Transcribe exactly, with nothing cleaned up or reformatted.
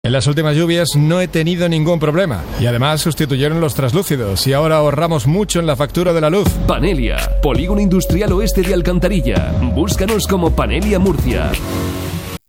En las últimas lluvias no he tenido ningún problema y además sustituyeron los traslúcidos y ahora ahorramos mucho en la factura de la luz. Panelia, Polígono Industrial Oeste de Alcantarilla. Búscanos como Panelia Murcia.